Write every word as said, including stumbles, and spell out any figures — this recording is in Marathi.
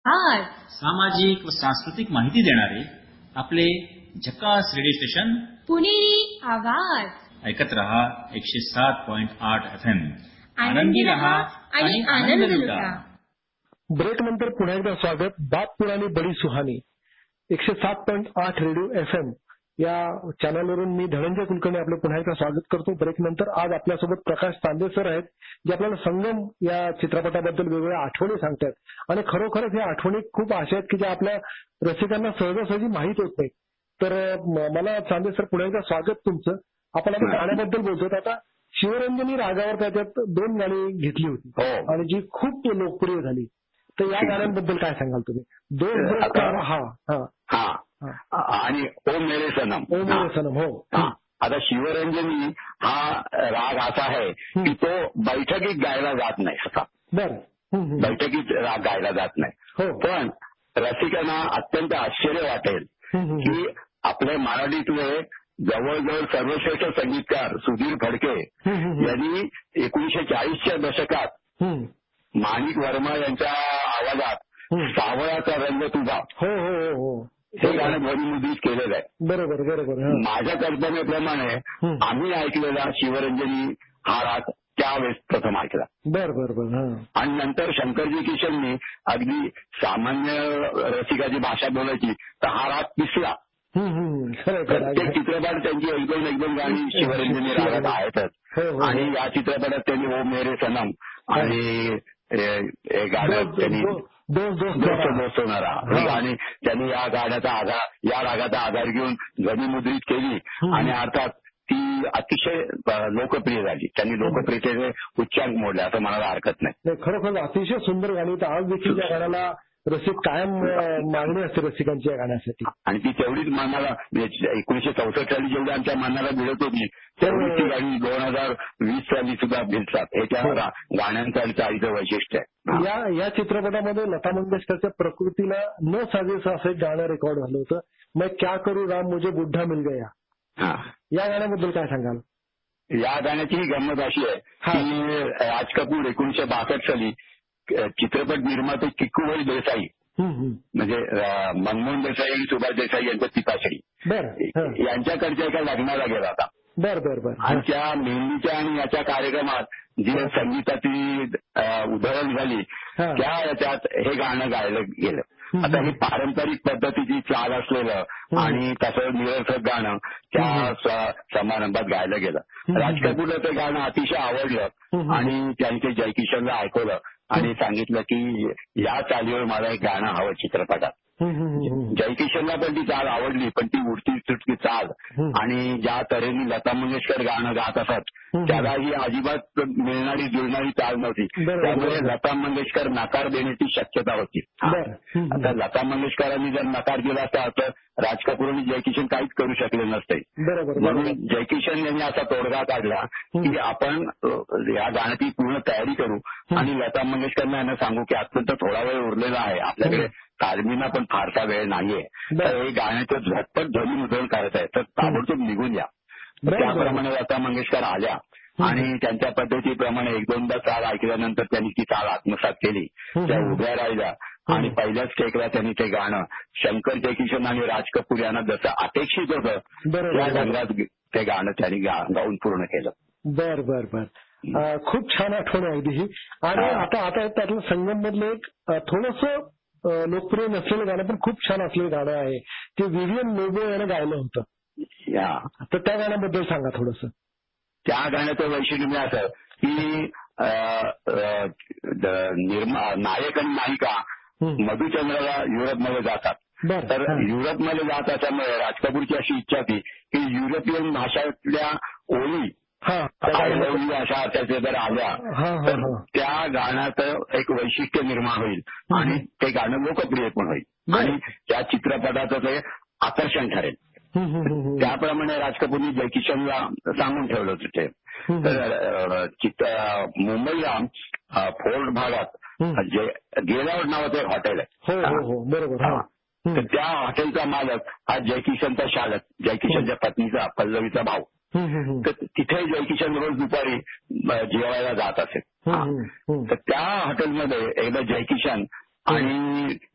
आज सामाजिक व सांस्कृतिक माहिती देणारे आपले झकास रेडिओ स्टेशन पुणेरी आवाज ऐकत रहा एकशे सात पॉइंट आठ एफ एम. आनंदी रहा आणि आनंद लुटा. ब्रेक नंतर पुन्हा एकदा स्वागत. बात पुराणी बडी सुहानी एकशे सात पॉईंट आठ रेडिओ एफ एम या चॅनलवरून मी धनंजय कुलकर्णी आपलं पुन्हा एकदा स्वागत करतो. ब्रेक नंतर आज आपल्यासोबत प्रकाश तांबे सर आहेत, जे आपल्याला संगम या चित्रपटाबद्दल वेगवेगळ्या आठवणी सांगतात. आणि खरोखरच या आठवणी खूप अशा आहेत की ज्या आपल्या रसिकांना सहजासहजी माहीत होत नाही. तर मला तांबे सर पुन्हा एकदा स्वागत तुमचं. आपण आता गाण्याबद्दल बोलतोय. आता शिवरंजनी रागावर त्याच्यात दोन गाणी घेतली होती आणि जी खूप लोकप्रिय झाली. तर या गाण्यांबद्दल काय सांगाल तुम्ही? दोन दोन हा हा आणि ओ मेरे सनम. ओ मेरे सनम. हो. आता शिवरंजनी हा राग असा आहे की तो बैठकीत गायला जात नाही. असा बरं बैठकीत राग गायला जात नाही. हो. पण रसिकांना अत्यंत आश्चर्य वाटेल की आपल्या मराठीतले जवळजवळ सर्वश्रेष्ठ संगीतकार सुधीर फडके यांनी एकोणीसशे चाळीसच्या दशकात माणिक वर्मा यांच्या आवाजात सावळाचा रंग तुझा हो हो हो हे गाणं ध्वनिमुद्रित केलेलं आहे. बरोबर बरोबर. माझ्या कल्पनेप्रमाणे आम्ही ऐकलेला शिवरंजनी हा राग त्यावेळेस प्रथम ऐकला. बर बर बर. आणि नंतर शंकरजी किशननी अगदी सामान्य रसिकाची भाषा बोलायची तर हा राग पिसला. प्रत्येक चित्रपट त्यांची एक दोन एक दोन गाणी शिवरंजनी रागात आहेतच. आणि या चित्रपटात त्यांनी ओ मेरे सनम आणि गाणं त्यांनी दोस्त दोस्त होणारा ही गाणी त्यांनी या गाण्याचा आधार या रागाचा आधार घेऊन ध्वनिमुद्रित केली आणि अर्थात ती अतिशय लोकप्रिय झाली. त्यांनी लोकप्रियतेचे उच्चांक मोडले असं म्हणायला हरकत नाही. खरोखर अतिशय सुंदर गाणी. तर आज देखील त्या गाण्याला रसिक कायम मागणी असते रसिकांची या गाण्यासाठी. आणि ती तेवढीच मनाला एकोणीसशे चौसष्ट साली जेवढी आमच्या मनाला मिळत होती तेवढीच ती गाणी दोन हजार वीस साली सुद्धा भिडतात. हे त्या गाण्यांचं आणि चाळीचं वैशिष्ट्य आहे. या या चित्रपटामध्ये लता मंगेशकरच्या प्रकृतीला न साजेसं असं एक गाणं रेकॉर्ड झालं होतं. मैं क्या करू राम मुझे बुड्ढा मिल गया. या गाण्याबद्दल काय सांगाल? या गाण्याची ही गंमत अशी आहे की राज कपूर एकोणीसशे बासष्ट साली चित्रपट निर्माते किक्कूभाई देसाई म्हणजे मनमोहन देसाई आणि सुभाष देसाई यांच्या पिताश्री यांच्याकडच्या एका लग्नाला गेला होता. बर बर बर. आणि त्या मेहंदीच्या आणि याच्या कार्यक्रमात जी संगीताची उधळण झाली त्या याच्यात हे गाणं गायलं गेलं. आता ही पारंपरिक पद्धतीची चाल असलेलं आणि तसं निरर्थक गाणं त्या समारंभात गायलं गेलं. राज कपूरला ते गाणं अतिशय आवडलं आणि त्यांनी ते जयकिशनला ऐकवलं आणि सांगितलं की या चालीवर मला एक गाणं हवं चित्रपटात. जयकिशनला पण ती चाल आवडली, पण ती उडती सुटकी चाल आणि ज्या तऱ्हेने लता मंगेशकर गाणं गात असत त्याला ही अजिबात मिळणारी जुळणारी चाल नव्हती. त्यामुळे लता मंगेशकर नकार देण्याची शक्यता होती. आता लता मंगेशकरांनी जर नकार दिला असता तर राज कपूर आणि जयकिशन काहीच करू शकले नसते. म्हणून जयकिशन यांनी असा तोडगा काढला की आपण या गाण्याची पूर्ण तयारी करू आणि लता मंगेशकरांना यांना सांगू की अत्यंत थोडा वेळ उरलेला आहे, आपल्याकडे तालमीना पण फारसा वेळ नाहीये, तर हे गाण्याचं झटपट ध्वनिमुद्रण करायचं आहे तर ताबडतोब निघून या. त्याप्रमाणे लता मंगेशकर आल्या आणि त्यांच्या पद्धतीप्रमाणे एक दोनदा चाल ऐकल्यानंतर त्यांनी ती चाल आत्मसात केली. त्या उभ्या राहिल्या आणि पहिल्याच टेकला त्यांनी ते गाणं शंकर जयकिशन आणि राज कपूर यांना जसं अपेक्षित होतं त्या ढंगात ते गाणं त्यांनी गाऊन पूर्ण केलं. बर बर बर. खूप छान आठवण आहे अगदी ही. आणि आता आता त्यातलं संगम मधलं एक थोडंसं लोकप्रिय नसलेलं गाणं पण खूप छान असलेलं गाणं आहे ते विवियन लोबो यानं गायलं होतं. तर त्या गाण्याबद्दल सांगा थोडंसं. त्या गाण्याचं वैशिष्ट्य असं की नायक आणि नायिका मधुचंद्राला युरोपमध्ये जातात. तर युरोपमध्ये जात असल्यामुळे राज कपूरची अशी इच्छा होती की युरोपियन भाषातल्या ओळी अशा अर्थाच्या जर आल्या तर त्या गाण्याचं एक वैशिष्ट्य निर्माण होईल आणि ते गाणं लोकप्रिय पण होईल आणि त्या चित्रपटाचं ते आकर्षण ठरेल. त्याप्रमाणे राज कपूरनी जयकिशनला सांगून ठेवलं होतं ते. तर मुंबईला फोर्ट भागात जे गेलावट नावाचं एक हॉटेल आहे. तर त्या हॉटेलचा मालक हा जयकिशनचा शालक, जयकिशनच्या पत्नीचा पल्लवीचा भाऊ. तर तिथे जयकिशन रोज दुपारी जेवायला जात असेल. तर त्या हॉटेलमध्ये एकदा जयकिशन आणि